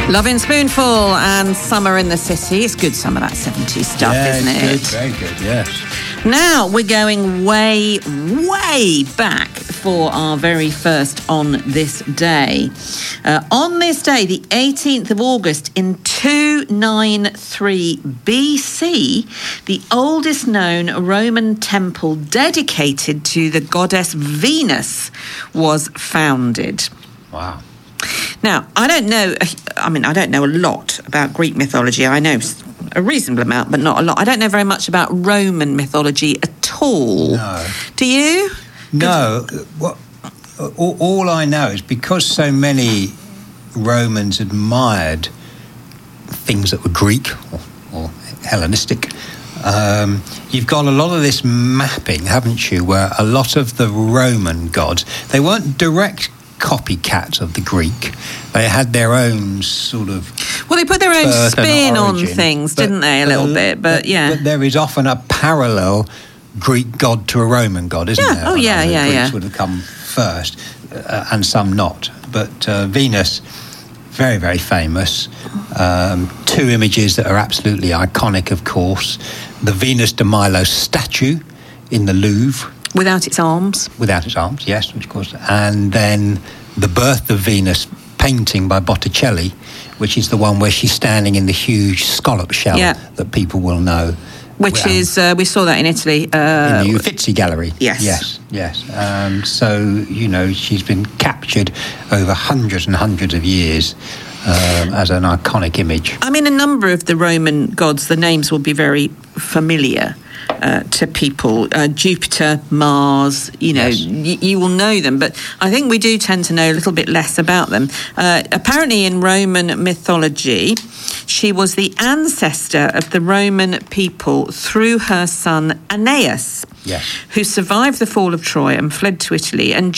Loving Spoonful and Summer in the City. It's good, some of that 70s stuff, isn't it? Good, very good, yes. Now we're going way, way back for our very first On This Day. On this day, the 18th of August in 293 BC, the oldest known Roman temple dedicated to the goddess Venus was founded. Wow. Now, I don't know a lot about Greek mythology. I know a reasonable amount, but not a lot. I don't know very much about Roman mythology at all. No. Do you? No. All I know is because so many Romans admired things that were Greek or Hellenistic, you've got a lot of this mapping, haven't you, where a lot of the Roman gods, they weren't direct copycats of the Greek. They had their own sort of... Well, they put their own spin on things, didn't they, a little bit? But there is often a parallel Greek god to a Roman god, isn't there? Oh, yeah. Greeks would have come first, and some not. But Venus, very, very famous. Two images that are absolutely iconic, of course. The Venus de Milo statue in the Louvre. Without its arms? Without its arms, yes, of course. And then the Birth of Venus painting by Botticelli, which is the one where she's standing in the huge scallop shell that people will know. Which is, we saw that in Italy. In the Uffizi Gallery. Yes. Yes. So, she's been captured over hundreds and hundreds of years as an iconic image. I mean, a number of the Roman gods, the names will be very familiar to people. Jupiter, Mars, Yes. you will know them, but I think we do tend to know a little bit less about them. Apparently in Roman mythology, she was the ancestor of the Roman people through her son Aeneas, yes, who survived the fall of Troy and fled to Italy, and